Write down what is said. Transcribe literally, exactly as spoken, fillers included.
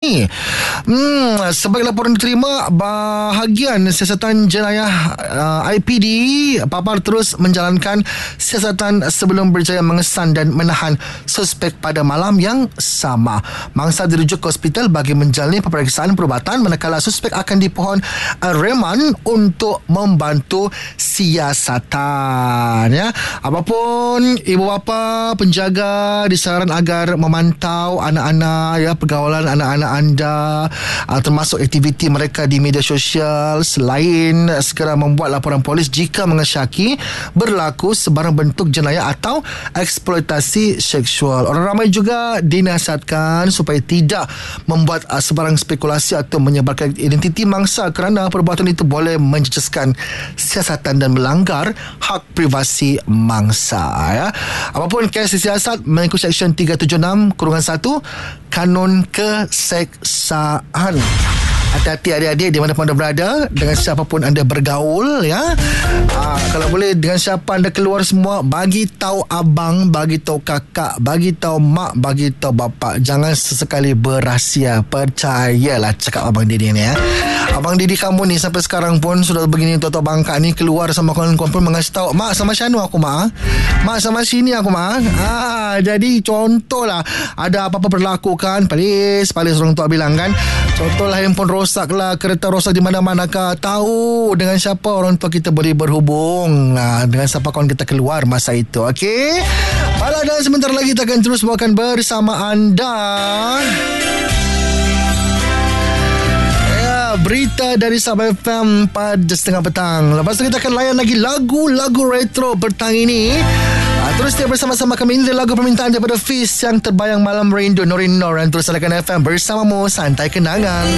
ini. Hmm, sebagai laporan diterima, bahagian siasatan jenayah uh, I P D Papar terus menjalankan siasatan sebelum berjaya mengesan dan menahan suspek pada malam yang sama. Mangsa dirujuk ke hospital bagi menjalani peperiksaan perubatan, manakala suspek akan dipohon uh, reman untuk membantu siasatan. Ya, apapun, ibu bapa, penjaga disarankan agar memantau anak-anak, ya, pergaulan anak-anak anda, uh, termasuk aktiviti mereka di media sosial. Selain segera membuat laporan polis jika mengesyaki berlaku sebarang bentuk jenayah atau eksploitasi seksual. Orang ramai juga dinasihatkan supaya tidak membuat uh, sebarang spekulasi atau menyebarkan identiti mangsa, kerana perbuatan itu boleh menjejaskan siasatan dan melanggar hak privasi mangsa. Ya. Apapun kes siasat mengikut Seksyen tiga tujuh enam kurungan satu Kanun Keseksaan. Hati-hati adik-adik di mana-mana berada, dengan siapapun anda bergaul, ya. Aa, kalau boleh dengan siapa anda keluar semua, bagi tahu abang, bagi tahu kakak, bagi tahu mak, bagi tahu bapa. Jangan sesekali berahsia. Percayalah cakap abang Didi ni, ya. Abang Didi kamu ni sampai sekarang pun sudah begini, tuan-tuan bangka ni keluar sama kawan-kawan pun mengasih tahu, mak sama Syanu aku mak, mak sama sini aku mak. Ah, jadi contohlah ada apa-apa berlaku kan, palis palis orang tua bilang kan, contohlah handphone rosak lah, kereta rosak di mana-mana kah, tahu dengan siapa orang tua kita boleh berhubung, nah, dengan siapa kawan kita keluar masa itu. Okey, baiklah, dan sebentar lagi kita akan terus bawakan bersama anda berita dari Sabah F M pada setengah petang. Lepas tu kita akan layan lagi lagu-lagu retro petang ini. Ha, terus dia bersama-sama kami. Ini lagu permintaan daripada Fiz yang terbayang malam rindu, Nurin Nur. Dan terus alakan F M bersamamu, santai kenangan.